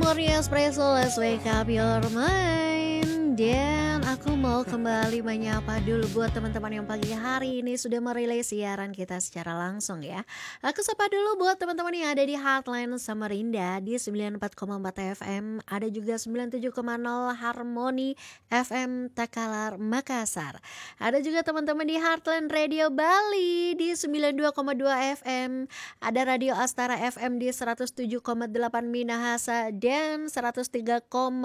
Morning Espresso, let's wake up your mind. Dan aku mau kembali menyapa dulu buat teman-teman yang pagi hari ini sudah merelay siaran kita secara langsung ya. Aku sapa dulu buat teman-teman yang ada di Heartland Samarinda di 94,4 FM. Ada juga 97,0 Harmoni FM Takalar Makassar. Ada juga teman-teman di Heartland Radio Bali di 92,2 FM. Ada Radio Astara FM di 107,8 Minahasa dan 103,9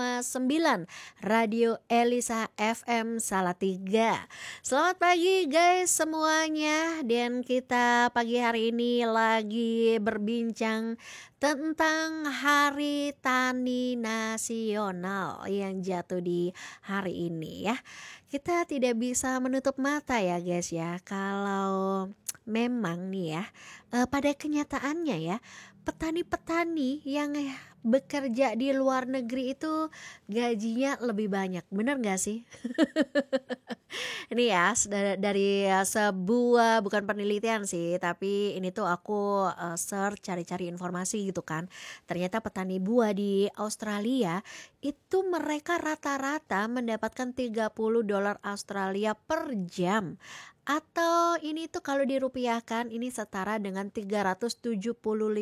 Radio Elisa FM Salatiga. Selamat pagi guys semuanya. Dan kita pagi hari ini lagi berbincang tentang Hari Tani Nasional yang jatuh di hari ini ya. Kita tidak bisa menutup mata ya guys ya, kalau memang nih ya pada kenyataannya ya, petani-petani yang bekerja di luar negeri itu gajinya lebih banyak, bener gak sih? Ini ya dari sebuah, bukan penelitian sih, tapi ini tuh aku search cari-cari informasi gitu kan. Ternyata petani buah di Australia itu mereka rata-rata mendapatkan $30 Australia per jam. Atau ini tuh kalau dirupiahkan ini setara dengan 375.000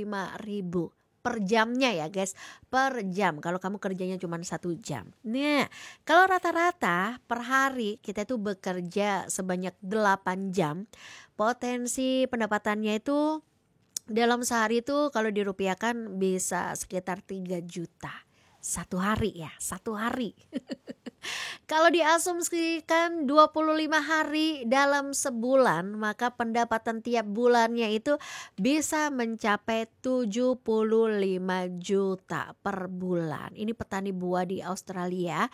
per jamnya ya guys, per jam kalau kamu kerjanya cuma 1 jam. Nah, kalau rata-rata per hari kita tuh bekerja sebanyak 8 jam, potensi pendapatannya itu dalam sehari itu kalau dirupiahkan bisa sekitar 3 juta. Satu hari ya, satu hari. Kalau diasumsikan 25 hari dalam sebulan, maka pendapatan tiap bulannya itu bisa mencapai 75 juta per bulan. Ini petani buah di Australia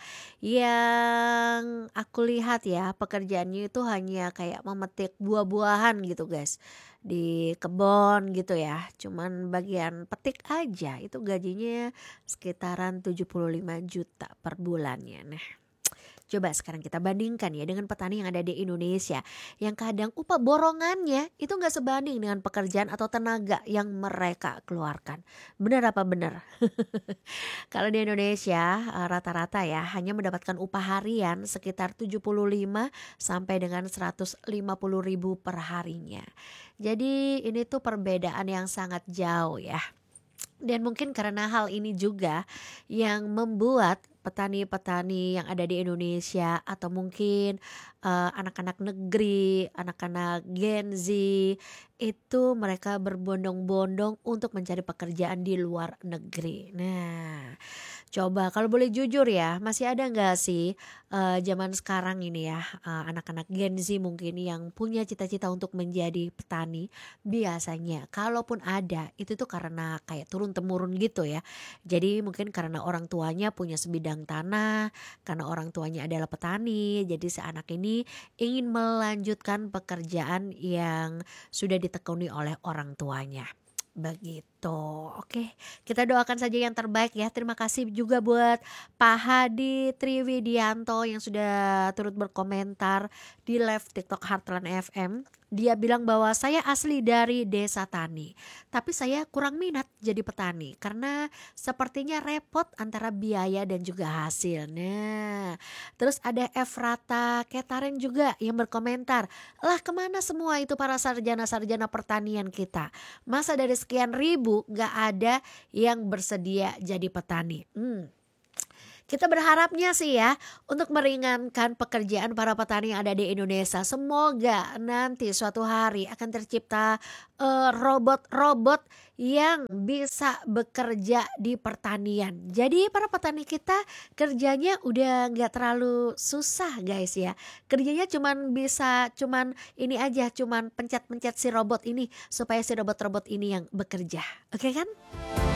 yang aku lihat ya, pekerjaannya itu hanya kayak memetik buah-buahan gitu guys, di kebun gitu ya. Cuman bagian petik aja itu gajinya sekitaran 75 juta per bulannya. Nah, coba sekarang kita bandingkan ya dengan petani yang ada di Indonesia yang kadang upah borongannya itu gak sebanding dengan pekerjaan atau tenaga yang mereka keluarkan. Benar apa benar? Kalau di Indonesia rata-rata ya hanya mendapatkan upah harian sekitar 75 sampai dengan 150 ribu per harinya. Jadi ini tuh perbedaan yang sangat jauh ya. Dan mungkin karena hal ini juga yang membuat petani-petani yang ada di Indonesia atau mungkin anak-anak negeri, anak-anak Gen Z itu mereka berbondong-bondong untuk mencari pekerjaan di luar negeri. Nah, coba kalau boleh jujur ya, masih ada nggak sih zaman sekarang ini ya anak-anak Gen Z mungkin yang punya cita-cita untuk menjadi petani? Biasanya kalaupun ada itu tuh karena kayak turun-temurun gitu ya. Jadi mungkin karena orang tuanya punya sebidang tanah, karena orang tuanya adalah petani, jadi si anak ini ingin melanjutkan pekerjaan yang sudah ditekuni oleh orang tuanya. Begitu. Oke, kita doakan saja yang terbaik ya. Terima kasih juga buat Pak Hadi Triwidianto yang sudah turut berkomentar di live TikTok Heartland FM. Dia bilang bahwa saya asli dari desa tani, tapi saya kurang minat jadi petani karena sepertinya repot antara biaya dan juga hasil. Nah, terus ada Efrata Ketaren juga yang berkomentar, lah kemana semua itu para sarjana-sarjana pertanian kita? Masa dari sekian ribu gak ada yang bersedia jadi petani? Kita berharapnya sih ya untuk meringankan pekerjaan para petani yang ada di Indonesia. Semoga nanti suatu hari akan tercipta robot-robot yang bisa bekerja di pertanian. Jadi para petani kita kerjanya udah gak terlalu susah guys ya. Kerjanya cuman ini aja, cuman pencet-pencet si robot ini supaya si robot-robot ini yang bekerja. Oke kan?